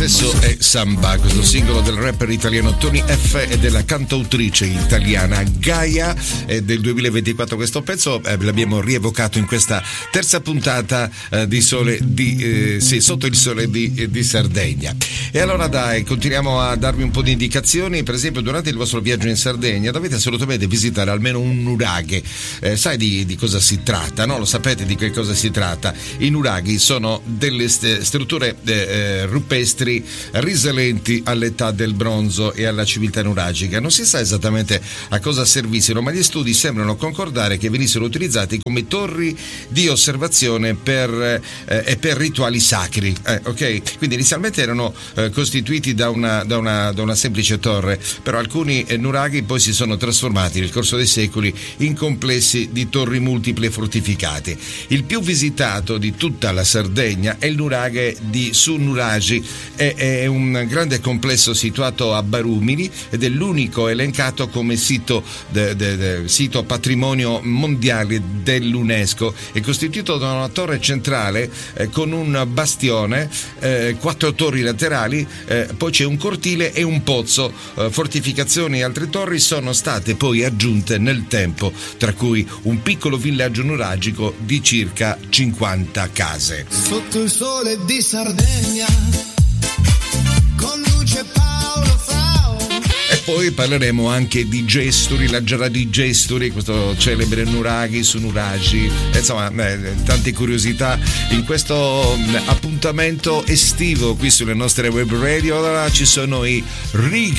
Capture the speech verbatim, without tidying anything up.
Sesso e Samba, questo singolo del rapper italiano Tony F e della cantautrice italiana Gaia, è del duemilaventiquattro questo pezzo, eh, l'abbiamo rievocato in questa terza puntata eh, di Sole di, eh, sì, Sotto il Sole di, eh, di Sardegna. E allora dai, continuiamo a darvi un po' di indicazioni. Per esempio, durante il vostro viaggio in Sardegna dovete assolutamente visitare almeno un nuraghe. Eh, sai di, di cosa si tratta, no? Lo sapete di che cosa si tratta? I nuraghi sono delle st- strutture eh, rupestri risalenti all'età del bronzo e alla civiltà nuragica. Non si sa esattamente a cosa servissero, ma gli studi sembrano concordare che venissero utilizzati come torri di osservazione per, eh, e per rituali sacri. Eh, ok? Quindi inizialmente erano eh, costituiti da una, da, una, da una semplice torre, però alcuni eh, nuraghi poi si sono trasformati nel corso dei secoli in complessi di torri multiple fortificate. Il più visitato di tutta la Sardegna è il nuraghe di Sunnuragi, è, è un grande complesso situato a Barumini ed è l'unico elencato come sito, de, de, de, sito patrimonio mondiale dell'UNESCO. È costituito da una torre centrale eh, con un bastione, eh, quattro torri laterali, eh, poi c'è un cortile e un pozzo. Eh, fortificazioni e altre torri sono state poi aggiunte nel tempo, tra cui un piccolo villaggio nuragico di circa cinquanta case. Sotto il sole di Sardegna con luce Paolo Frao. E poi parleremo anche di Gesturi, la Giara di Gesturi, questo celebre nuraghi su Nuragi. Insomma, eh, tante curiosità in questo appuntamento estivo qui sulle nostre web radio. Allora ci sono i Rig